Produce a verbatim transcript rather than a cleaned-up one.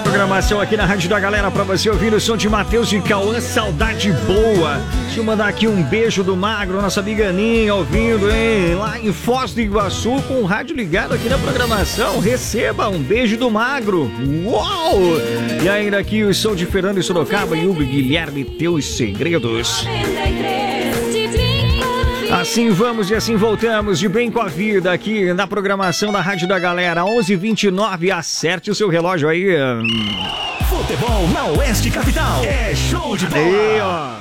programação aqui na Rádio da Galera pra você ouvir o som de Matheus e Cauã, Saudade Boa. Deixa eu mandar aqui um beijo do Magro, nossa amiga Aninha, ouvindo, hein? Lá em Foz do Iguaçu, com o rádio ligado aqui na programação. Receba um beijo do Magro. Uau! E ainda aqui o som de Fernando e Sorocaba e Hugo Guilherme, Teus Segredos. Assim vamos e assim voltamos de bem com a vida aqui na programação da Rádio da Galera. onze e vinte e nove, acerte o seu relógio aí. Futebol na Oeste Capital. É show de bola. Aí, ó.